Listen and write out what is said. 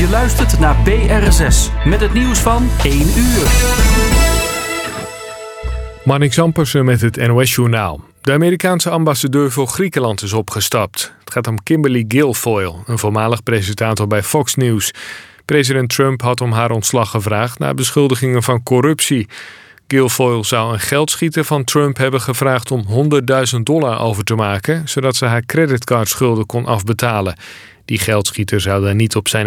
Je luistert naar BRS6 met het nieuws van 1 uur. Marnix Ampersen met het NOS-journaal. De Amerikaanse ambassadeur voor Griekenland is opgestapt. Het gaat om Kimberly Guilfoyle, een voormalig presentator bij Fox News. President Trump had om haar ontslag gevraagd na beschuldigingen van corruptie. Guilfoyle zou een geldschieter van Trump hebben gevraagd om $100.000 over te maken, zodat ze haar creditcardschulden kon afbetalen. Die geldschieter zou daar niet op zijn